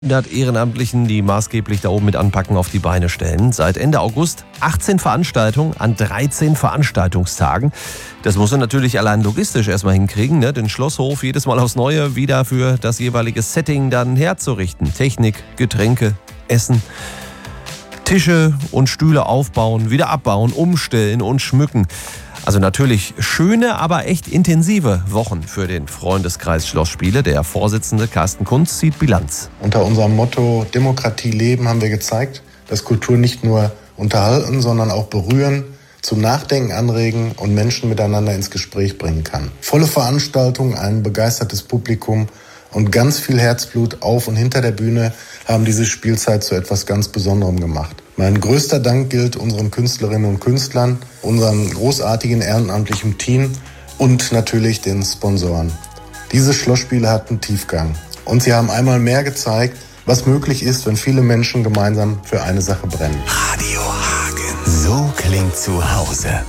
100 Ehrenamtlichen, die maßgeblich da oben mit anpacken, auf die Beine stellen. Seit Ende August 18 Veranstaltungen an 13 Veranstaltungstagen. Das muss er natürlich allein logistisch erstmal hinkriegen, ne? Den Schlosshof jedes Mal aufs Neue wieder für das jeweilige Setting dann herzurichten. Technik, Getränke, Essen, Tische und Stühle aufbauen, wieder abbauen, umstellen und schmücken. Also natürlich schöne, aber echt intensive Wochen für den Freundeskreis Schlossspiele. Der Vorsitzende Carsten Kunz zieht Bilanz. Unter unserem Motto Demokratie leben haben wir gezeigt, dass Kultur nicht nur unterhalten, sondern auch berühren, zum Nachdenken anregen und Menschen miteinander ins Gespräch bringen kann. Volle Veranstaltungen, ein begeistertes Publikum und ganz viel Herzblut auf und hinter der Bühne haben diese Spielzeit zu etwas ganz Besonderem gemacht. Mein größter Dank gilt unseren Künstlerinnen und Künstlern, unserem großartigen ehrenamtlichen Team und natürlich den Sponsoren. Diese Schlossspiele hatten Tiefgang und sie haben einmal mehr gezeigt, was möglich ist, wenn viele Menschen gemeinsam für eine Sache brennen. Radio Hagen. So klingt zu Hause.